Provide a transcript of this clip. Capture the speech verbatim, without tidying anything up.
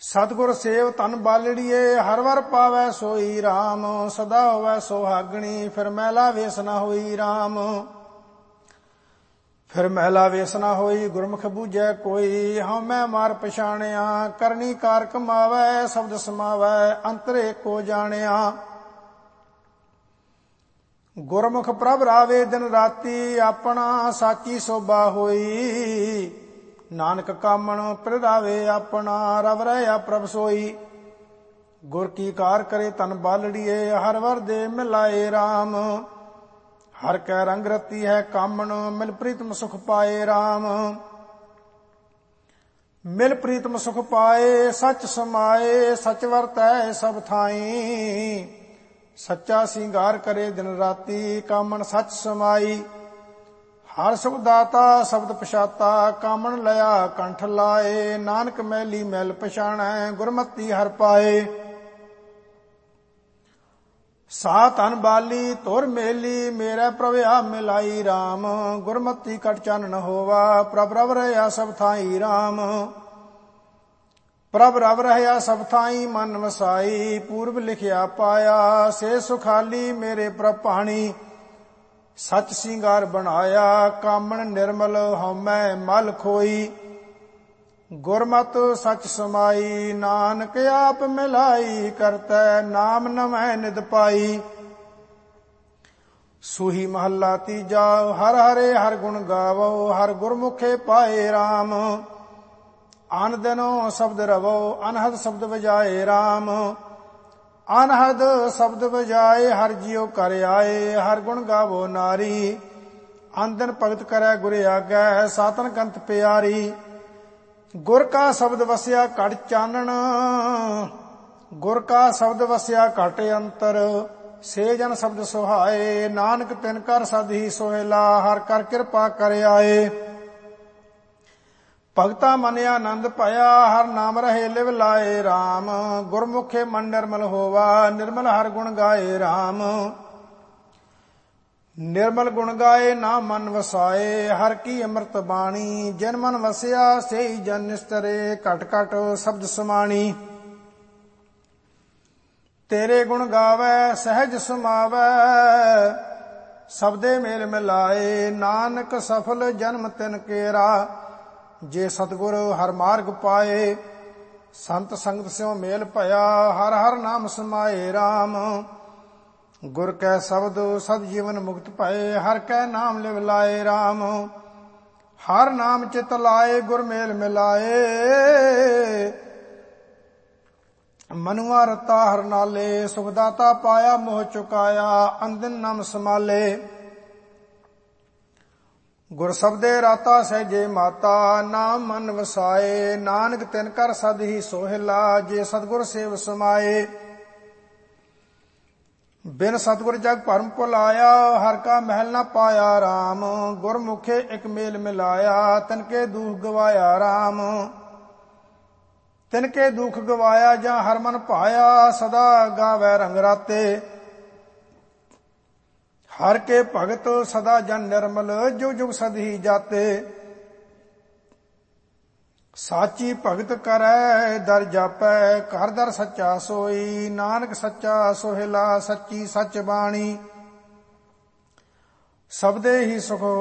सतगुर सेव तन बालड़िए हर वर पावै सोई राम। सदा होवै सुहागणी फिर मैला वेस न होई राम। फिर मैला वेस न होई गुरमुख बूझै कोई। हाँ मैं मार पछाणिया करनी कार कमावै शब्द समावै अंतर एको जाणिया। गुरमुख प्रभ रावे दिन राती अपना साची शोभा होई। नानक कामण प्रधावे अपना रव रहा प्रभ सोई। गुर की कार करे तन बालड़िए हर वर दे मिलाए राम। हर कै रंग रती है कामण मिल प्रीतम सुख पाए राम। मिल प्रीतम सुख पाए सच समाए सच वरतै सब थाई। सच्चा सिंगार करे दिन राती कामण सच समाई। हर सुख दाता शब्द पछाता कामण लया कंठ लाए। नानक मैली मैल पछाणै गुरमति हर पाए। सा तन बाली तुर मेली मेरे प्रभया मिलाई राम। गुरमति कट चानन होवा प्रभ रव रहा सब थाई राम। प्रभ रव रहा सब थाई मन वसाई। पूर्व लिखिया पाया से सुखाली मेरे प्रभ पाणी। सच सिंगार बनाया कामण निर्मल हमै मल खोई। गुरमत सच समाई नानक आप मिलाई करतै नाम नवै निद पाई। सूही महला तीजा हर हरे हर गुण गावो हर गुरमुखे पाए राम। आन दिनो शब्द रवो अनहद शब्द बजाए राम। अनहद शब्द बजाए हर जियो कर आए हर गुण गावो नारी। आंदन भगत करै गुर आगै सातन कंत प्यारी। गुर का शब्द वसिया घट चानन गुर का शब्द वसिया घट अंतर। से जन शब्द सुहाए नानक तिन कर सद ही सोहेला हर कर कृपा कर आए। भगता मन आनंद पाया हर नाम रहे लिव लाए राम। गुरमुखे मन निर्मल होवा निर्मल हर गुण गाए राम। निर्मल गुण गाए ना मन वसाए हर की अमृत बाणी। जिन मन वसिया से ही जन निस्तरे घट घट शब्द समाणी। तेरे गुण गावै सहज समावै शब्दे मेल मिलाए। नानक सफल जन्म तिन केरा जे सतगुर हर मार्ग पाए। संत संगत स्यों मेल भया हर हर नाम समाए राम। गुर कै शब्द सद जीवन मुक्त भये हर कै नाम लिव लाए राम। हर नाम चित लाए गुर मेल मिलाए। मनुआ रता हर नाले सुखदाता पाया मोह चुकाया अंदिन नाम समाले। गुर शब्दे राता सहजे माता नाम मन वसाए। नानक तिन कर सद ही सोहिला जे सतगुर सेव समाए। बिन सतगुर जग भरम भुलाया हर का महल न पाया राम। गुरमुखे एक मेल मिलाया तिनके दुख गवाया राम। तिनके दुख गवाया जा हर मन पाया सदा गावै रंग राते। हर के भगत सदा जन निर्मल जुग जुग सद ही जाते। साची भगत करै दर जापै घर दर सच्चा सोई। नानक सच्चा सोहिला सच्ची सच बाणी। सबदे ही सुख